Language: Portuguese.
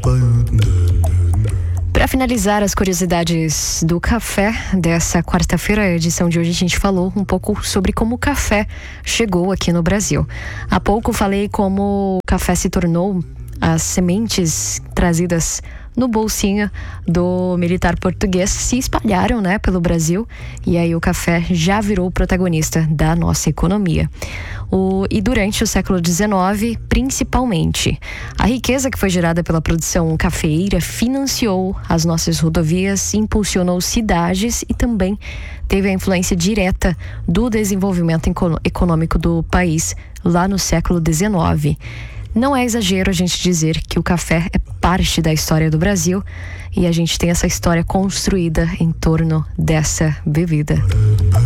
Para finalizar as curiosidades do café dessa quarta-feira, a edição de hoje a gente falou um pouco sobre como o café chegou aqui no Brasil. Há pouco falei como o café se tornou as sementes trazidas no bolsinho do militar português se espalharam, pelo Brasil, e aí o café já virou o protagonista da nossa economia. E durante o século XIX, principalmente, a riqueza que foi gerada pela produção cafeeira financiou as nossas rodovias, impulsionou cidades e também teve a influência direta do desenvolvimento econômico do país lá no século XIX. Não é exagero a gente dizer que o café é parte da história do Brasil e a gente tem essa história construída em torno dessa bebida.